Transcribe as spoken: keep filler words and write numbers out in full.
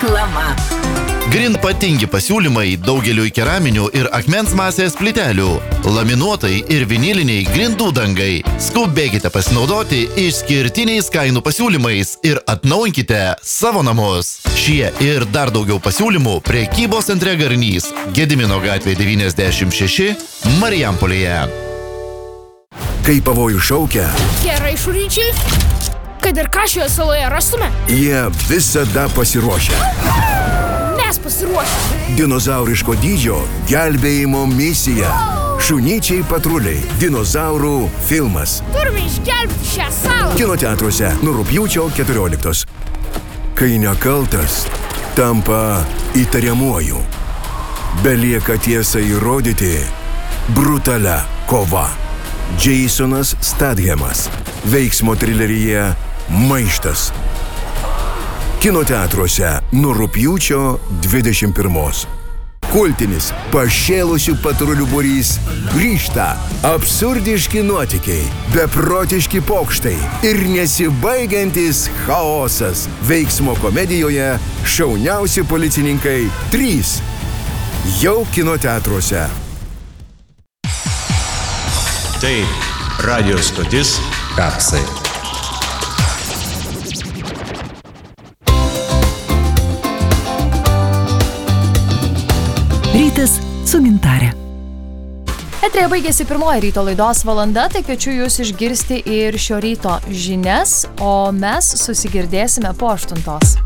Reklama. Grindpatingi pasiūlymai daugeliui keraminių ir akmens masės plytelių, laminuotai ir viniliniai grindų dangai. Skubėkite pasinaudoti išskirtiniais kainų pasiūlymais ir atnaujinkite savo namus. Šie ir dar daugiau pasiūlymų prekybos centre Garnys, Gedimino gatvė devyniasdešimt šeši, Marijampolėje. Kai pavojų šaukia, Gerai, šuryčiai. Kad ir ką šioje saloje rastume, jie visada pasiruošia. mes pasiruošę. Dinozauriško dydžio gelbėjimo misija. Šunyčiai patruliai. Dinozaurų filmas. Turime išgelbėti šią salą. Kino teatruose nuo rugpjūčio keturioliktos. Kai nekaltas tampa įtariamuoju. Belieka tiesą įrodyti brutalia kova. Jasonas Stathamas. Veiksmo trileryje Maištas. Kino teatruose nuo rugpjūčio dvidešimt pirmos. Kultinis pašėlusių patrulių būrys grįžta. Absurdiški nuotykiai, beprotiški pokštai ir nesibaigiantis chaosas. Veiksmo komedijoje Šauniausi policininkai trys. Jau kino teatruose. Tai radio stotis Kapsai. Rytas su Gintarė. Eteryje baigėsi pirmoji ryto laidos valanda, tai kviečiu jūs išgirsti ir šio ryto žinias, o mes susigirdėsime po aštuntos.